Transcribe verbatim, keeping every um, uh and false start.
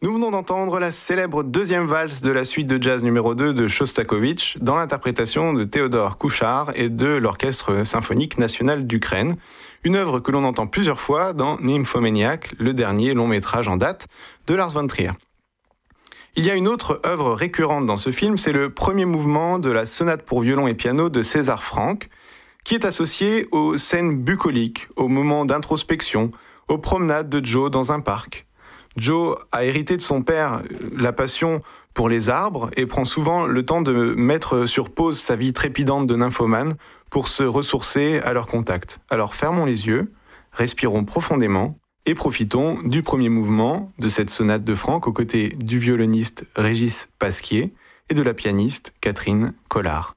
Nous venons d'entendre la célèbre deuxième valse de la suite de jazz numéro deux de Shostakovich dans l'interprétation de Théodore Kouchard et de l'Orchestre symphonique national d'Ukraine. Une œuvre que l'on entend plusieurs fois dans Nymphomaniac, le dernier long métrage en date de Lars von Trier. Il y a une autre œuvre récurrente dans ce film, c'est le premier mouvement de la sonate pour violon et piano de César Franck, qui est associé aux scènes bucoliques, aux moments d'introspection, aux promenades de Joe dans un parc. Joe a hérité de son père la passion pour les arbres et prend souvent le temps de mettre sur pause sa vie trépidante de nymphomane pour se ressourcer à leur contact. Alors fermons les yeux, respirons profondément et profitons du premier mouvement de cette sonate de Franck aux côtés du violoniste Régis Pasquier et de la pianiste Catherine Collard.